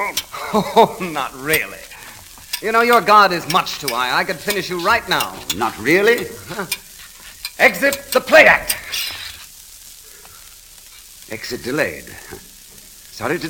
Oh, not really. You know, your guard is much too high. I could finish you right now. Not really? Exit the play act. Exit delayed. Sorry to